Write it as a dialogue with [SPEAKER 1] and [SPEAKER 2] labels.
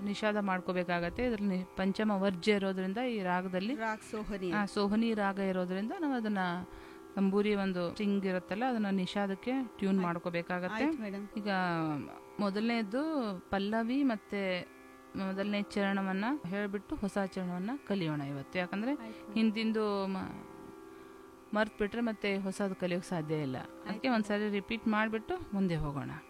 [SPEAKER 1] ನಿಷಾದ ಮಾಡ್ಕೋಬೇಕಾಗತ್ತೆ. ಇದ್ರಲ್ಲಿ ಪಂಚಮ ವರ್ಜ್ಯ ಇರೋದ್ರಿಂದ ಈ ರಾಗದಲ್ಲಿ ಸೋಹನಿ ರಾಗ ಇರೋದ್ರಿಂದ ನಾವು ಅದನ್ನ ತಂಬೂರಿ ಒಂದು ಸ್ಟ್ರಿಂಗ್ ಇರುತ್ತಲ್ಲ ಅದನ್ನ ನಿಷಾದಕ್ಕೆ ಟ್ಯೂನ್ ಮಾಡ್ಕೋಬೇಕಾಗತ್ತೆ. ಈಗ ಮೊದಲನೇದು ಪಲ್ಲವಿ ಮತ್ತೆ ಮೊದಲನೇ ಚರಣವನ್ನ ಹೇಳ್ಬಿಟ್ಟು ಹೊಸ ಚರಣವನ್ನ ಕಲಿಯೋಣ ಇವತ್ತು. ಯಾಕಂದ್ರೆ ಹಿಂದಿಂದು ಮರ್ತ್ ಬಿಟ್ರೆ ಮತ್ತೆ ಹೊಸದು ಕಲಿಯೋಕೆ ಸಾಧ್ಯ ಇಲ್ಲ. ಅದಕ್ಕೆ ಒಂದ್ಸರಿ ರಿಪೀಟ್ ಮಾಡಿಬಿಟ್ಟು ಮುಂದೆ ಹೋಗೋಣ.